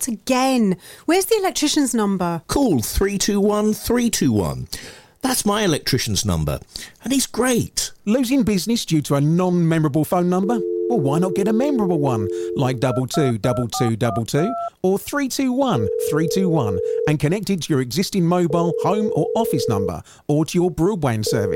Not again. Where's the electrician's number? Call 321 321. That's my electrician's number, and he's great. Losing business due to a non-memorable phone number? Well, why not get a memorable one, like 222222 or 321 321, and connect it to your existing mobile, home or office number, or to your broadband service.